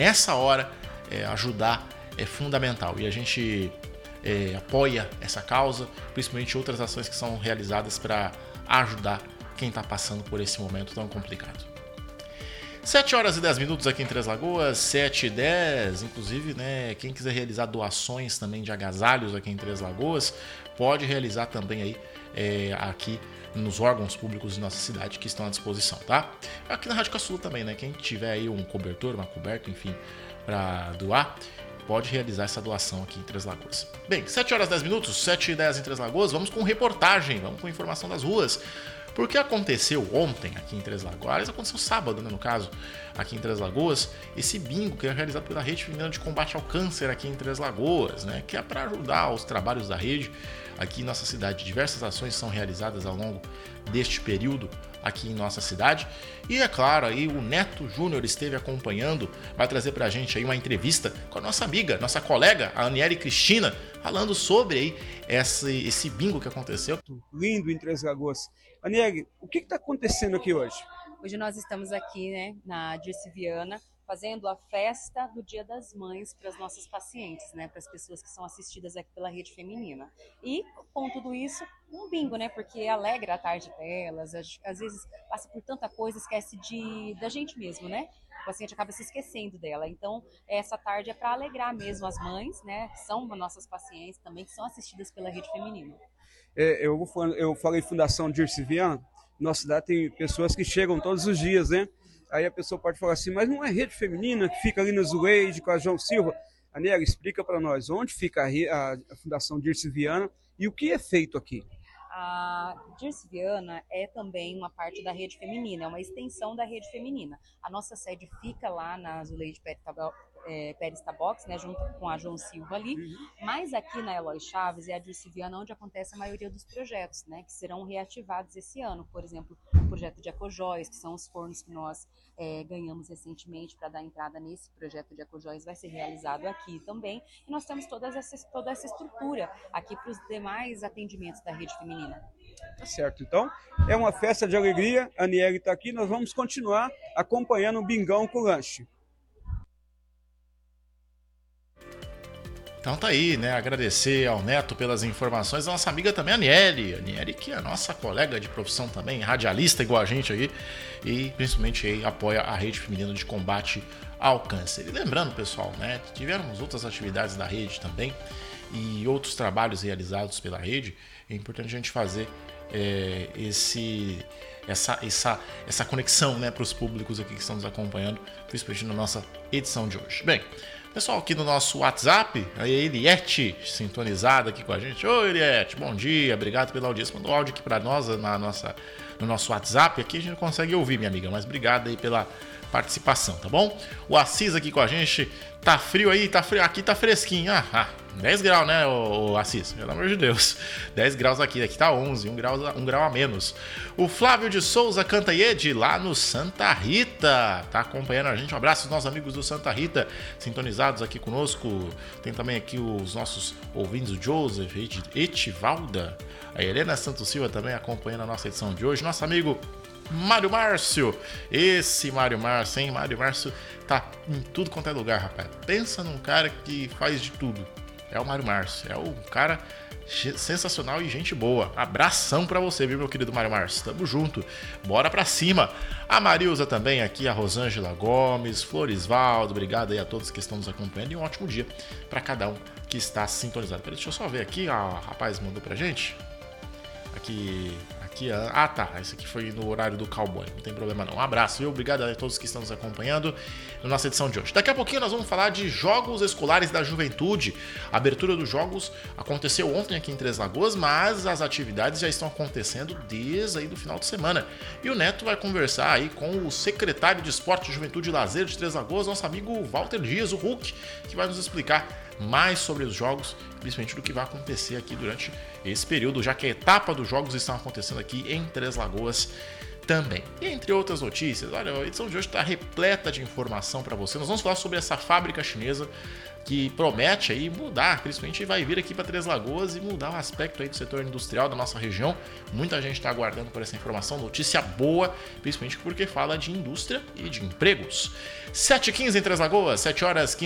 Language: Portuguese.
nessa hora, ajudar é fundamental. E a gente apoia essa causa, principalmente outras ações que são realizadas para ajudar quem está passando por esse momento tão complicado. 7 horas e 10 minutos aqui em Três Lagoas, 7 e 10, inclusive, né, quem quiser realizar doações também de agasalhos aqui em Três Lagoas, pode realizar também aí aqui nos órgãos públicos de nossa cidade que estão à disposição, tá? Aqui na Rádio Caçula também, né, quem tiver aí um cobertor, uma coberta, enfim, para doar, pode realizar essa doação aqui em Três Lagoas. Bem, 7 horas e 10 minutos, 7 e 10 em Três Lagoas, vamos com reportagem, vamos com informação das ruas. Porque aconteceu ontem aqui em Três Lagoas, aconteceu sábado, né, no caso, aqui em Três Lagoas, esse bingo que é realizado pela Rede Feminina de Combate ao Câncer aqui em Três Lagoas, né, que é para ajudar os trabalhos da rede aqui em nossa cidade. Diversas ações são realizadas ao longo deste período aqui em nossa cidade. E é claro, aí o Neto Júnior esteve acompanhando, vai trazer pra gente aí uma entrevista com a nossa amiga, nossa colega, a Aniele Cristina, falando sobre aí esse bingo que aconteceu. Lindo em Três Lagoas. Aniele, o que está acontecendo aqui hoje? Hoje nós estamos aqui, né, na Dirce Viana, fazendo a festa do Dia das Mães para as nossas pacientes, né, para as pessoas que são assistidas aqui pela Rede Feminina. E com tudo isso, um bingo, né, porque alegra a tarde delas, às vezes passa por tanta coisa, esquece da gente mesmo, né? O paciente acaba se esquecendo dela. Então, essa tarde é para alegrar mesmo as mães, né, que são nossas pacientes também, que são assistidas pela Rede Feminina. Eu falei Fundação Dirce Viana, nossa cidade tem pessoas que chegam todos os dias, né? Aí a pessoa pode falar assim, mas não é Rede Feminina que fica ali no Zuleide com a João Silva? Aniele, explica para nós onde fica a Fundação Dirce Viana e o que é feito aqui. A Dirce Viana é também uma parte da Rede Feminina, é uma extensão da Rede Feminina. A nossa sede fica lá na Zuleide Pérez Tabox, né, junto com a João Silva ali, mas aqui na Eloy Chaves é a Dirce Viana onde acontece a maioria dos projetos, né, que serão reativados esse ano. Por exemplo, o projeto de ecojóis, que são os fornos que nós ganhamos recentemente para dar entrada nesse projeto de ecojóis, vai ser realizado aqui também. E nós temos toda essa estrutura aqui para os demais atendimentos da Rede Feminina. Tá certo, então é uma festa de alegria, a Aniele está aqui, nós vamos continuar acompanhando o bingão com lanche. Então tá aí, né? Agradecer ao Neto pelas informações, a nossa amiga também, a Aniele. Aniele, que é a nossa colega de profissão também, radialista igual a gente aí, e principalmente aí apoia a Rede Feminina de Combate ao Câncer. E lembrando, pessoal, né? Tivemos outras atividades da rede também e outros trabalhos realizados pela rede. É importante a gente fazer essa conexão, né, para os públicos aqui que estão nos acompanhando, principalmente na nossa edição de hoje. Bem, pessoal, aqui no nosso WhatsApp, a Eliette sintonizada aqui com a gente. Oi, Eliette, bom dia, obrigado pela audiência. Mandou áudio aqui para nós no nosso WhatsApp. Aqui a gente não consegue ouvir, minha amiga, mas obrigado aí pela participação, tá bom? O Assis aqui com a gente. Tá frio aí? Tá frio. Aqui tá fresquinho. 10 graus, né, o Assis? Pelo amor de Deus. 10 graus aqui tá 11, um grau a menos. O Flávio de Souza Cantaede, lá no Santa Rita, tá acompanhando a gente. Um abraço aos nossos amigos do Santa Rita, sintonizados aqui conosco. Tem também aqui os nossos ouvintes, o Joseph, Etivalda, a Helena Santos Silva também acompanhando a nossa edição de hoje. Nosso amigo Mário Márcio, esse Mário Márcio, hein? Mário Márcio tá em tudo quanto é lugar, rapaz. Pensa num cara que faz de tudo. É o Mário Márcio, é um cara sensacional e gente boa. Abração pra você, viu, meu querido Mário Márcio? Tamo junto, bora pra cima. A Marilza também aqui, a Rosângela Gomes, Florisvaldo, obrigado aí a todos que estão nos acompanhando e um ótimo dia pra cada um que está sintonizado. Peraí, deixa eu só ver aqui, o rapaz mandou pra gente. Aqui, tá, esse aqui foi no horário do cowboy, não tem problema não. Um abraço, viu? Obrigado a todos que estão nos acompanhando na nossa edição de hoje. Daqui a pouquinho nós vamos falar de Jogos Escolares da Juventude. A abertura dos jogos aconteceu ontem aqui em Três Lagoas, mas as atividades já estão acontecendo desde aí do final de semana. E o Neto vai conversar aí com o secretário de Esporte, Juventude e Lazer de Três Lagoas, nosso amigo Walter Dias, o Hulk, que vai nos explicar mais sobre os jogos, principalmente do que vai acontecer aqui durante esse período, já que a etapa dos jogos estão acontecendo aqui em Três Lagoas também. E entre outras notícias, olha, a edição de hoje está repleta de informação para você. Nós vamos falar sobre essa fábrica chinesa que promete aí mudar, principalmente vai vir aqui para Três Lagoas e mudar o aspecto aí do setor industrial da nossa região. Muita gente está aguardando por essa informação, notícia boa, principalmente porque fala de indústria e de empregos. 7h15 em Três Lagoas, 7h15.